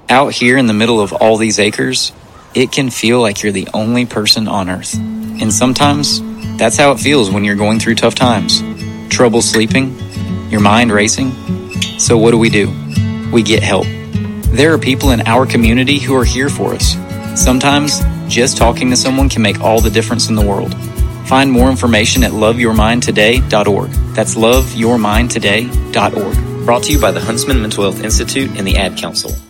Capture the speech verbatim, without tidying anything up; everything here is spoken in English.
Out here in the middle of all these acres, it can feel like you're the only person on earth. And sometimes, that's how it feels when you're going through tough times. Trouble sleeping, your mind racing. So what do we do? We get help. There are people in our community who are here for us. Sometimes, just talking to someone can make all the difference in the world. Find more information at love your mind today dot org. That's love your mind today dot org. Brought to you by the Huntsman Mental Health Institute and the Ad Council.